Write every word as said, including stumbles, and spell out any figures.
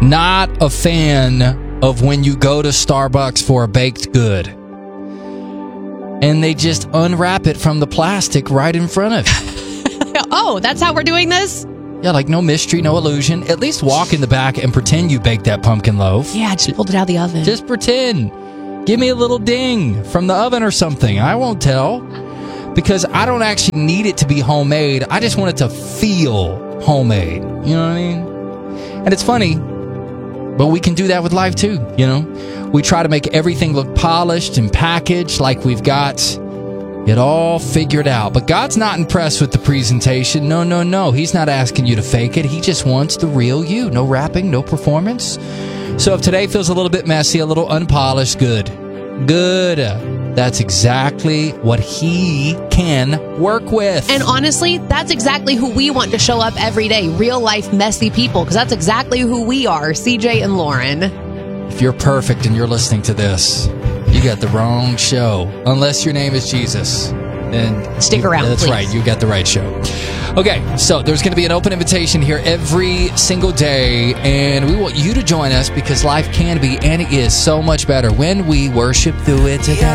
Not a fan of when you go to Starbucks for a baked good and they just unwrap it from the plastic right in front of you. Oh, that's how we're doing this? Yeah, like no mystery, no illusion. At least walk in the back and pretend you baked that pumpkin loaf. Yeah, just pulled it out of the oven. Just pretend. Give me a little ding from the oven or something. I won't tell. Because I don't actually need it to be homemade. I just want it to feel homemade. You know what I mean? And it's funny, but we can do that with life too, you know? We try to make everything look polished and packaged like we've got it all figured out. But God's not impressed with the presentation. No, no, no. He's not asking you to fake it. He just wants the real you. No rapping, no performance. So if today feels a little bit messy, a little unpolished, good. Good. That's exactly what he can work with. And honestly, that's exactly who we want to show up every day. Real life, messy people. Because that's exactly who we are, C J and Lauren. If you're perfect and you're listening to this, you got the wrong show. Unless your name is Jesus. Then stick you, around, That's please. right. You got the right show. Okay, so there's going to be an open invitation here every single day, and we want you to join us because life can be and it is so much better when we worship through it together.